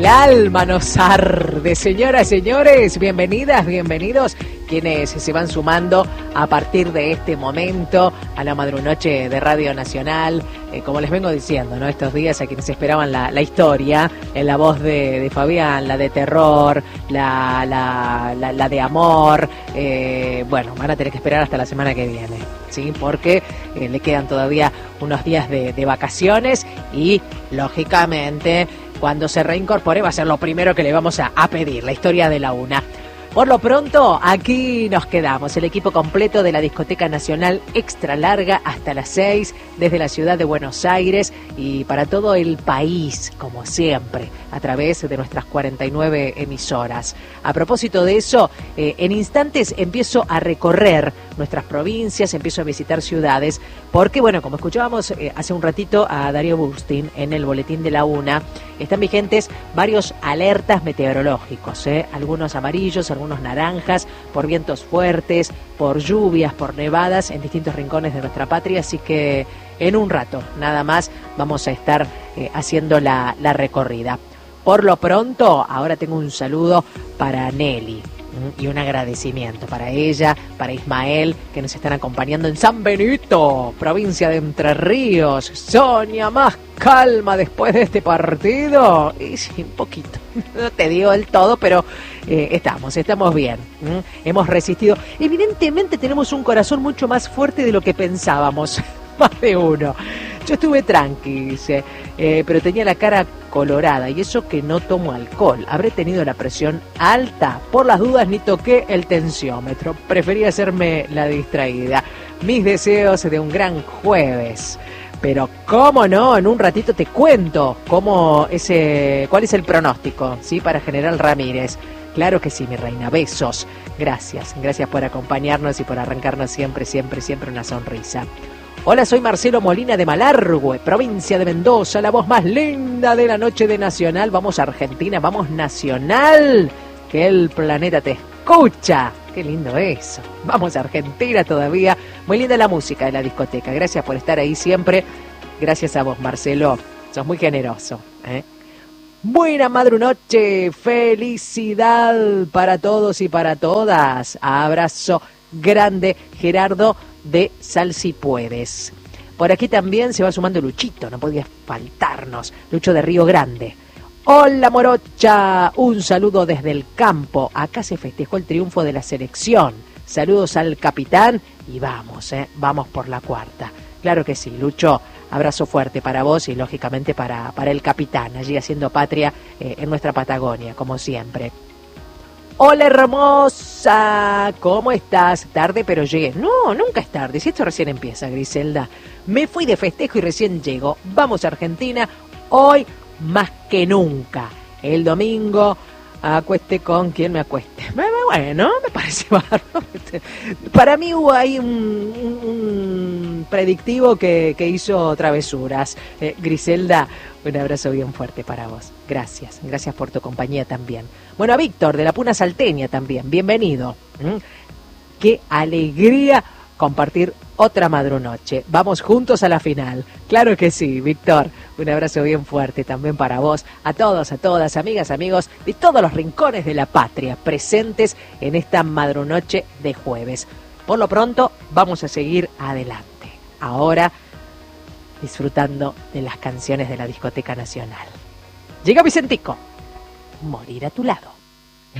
El alma nos arde. Señoras, señores, bienvenidas, bienvenidos quienes se van sumando a partir de este momento a la madrunoche de Radio Nacional. Como les vengo diciendo, ¿no? Estos días a quienes esperaban la historia, en la voz de Fabián, la de terror, la de amor, bueno, van a tener que esperar hasta la semana que viene, ¿sí? Porque le quedan todavía unos días de vacaciones y, lógicamente, cuando se reincorpore va a ser lo primero que le vamos a pedir, la historia de la una. Por lo pronto, aquí nos quedamos, el equipo completo de la Discoteca Nacional Extra Larga hasta las 6, desde la ciudad de Buenos Aires y para todo el país, como siempre, a través de nuestras 49 emisoras. A propósito de eso, en instantes empiezo a recorrer nuestras provincias, empiezo a visitar ciudades, porque, bueno, como escuchábamos hace un ratito a Darío Burstin en el Boletín de la Una, están vigentes varios alertas meteorológicos, algunos amarillos, algunos naranjas, por vientos fuertes, por lluvias, por nevadas en distintos rincones de nuestra patria, así que en un rato nada más vamos a estar haciendo la recorrida. Por lo pronto, ahora tengo un saludo para Nelly y un agradecimiento para ella, para Ismael, que nos están acompañando en San Benito, provincia de Entre Ríos. Sonia, más calma después de este partido. Y sí, un poquito, no te digo del todo, pero estamos bien. Hemos resistido. Evidentemente tenemos un corazón mucho más fuerte de lo que pensábamos, más de uno. Yo estuve tranqui, dice, pero tenía la cara colorada y eso que no tomo alcohol. Habré tenido la presión alta. Por las dudas ni toqué el tensiómetro. Preferí hacerme la distraída. Mis deseos de un gran jueves. Pero cómo no, en un ratito te cuento cuál es el pronóstico, ¿sí? Para General Ramírez. Claro que sí, mi reina. Besos. Gracias por acompañarnos y por arrancarnos siempre una sonrisa. Hola, soy Marcelo Molina de Malargüe, provincia de Mendoza, la voz más linda de la noche de Nacional. Vamos a Argentina, vamos Nacional, que el planeta te escucha. Qué lindo eso. Vamos a Argentina todavía. Muy linda la música de la discoteca. Gracias por estar ahí siempre. Gracias a vos, Marcelo. Sos muy generoso, ¿eh? Buena madrunoche, felicidad para todos y para todas. Abrazo grande, Gerardo de Sal Si Puedes. Por aquí también se va sumando Luchito, no podía faltarnos, Lucho de Río Grande. Hola Morocha, un saludo desde el campo, acá se festejó el triunfo de la selección. Saludos al capitán y vamos por la cuarta. Claro que sí, Lucho, abrazo fuerte para vos y lógicamente para el capitán, allí haciendo patria en nuestra Patagonia, como siempre. Hola hermosa, ¿cómo estás? Tarde pero llegué. No, nunca es tarde, si esto recién empieza, Griselda. Me fui de festejo y recién llego. Vamos a Argentina, hoy más que nunca. El domingo acueste con quien me acueste. Bueno, me parece bárbaro. Para mí hubo ahí un predictivo que hizo travesuras. Griselda, un abrazo bien fuerte para vos. Gracias por tu compañía también. Bueno, a Víctor de la Puna Salteña también, bienvenido. Qué alegría compartir otra madrunoche. Vamos juntos a la final. Claro que sí, Víctor. Un abrazo bien fuerte también para vos, a todos, a todas, amigas, amigos de todos los rincones de la patria presentes en esta madrunoche de jueves. Por lo pronto, vamos a seguir adelante. Ahora, disfrutando de las canciones de la Discoteca Nacional. Llega Vicentico. Morir a tu lado.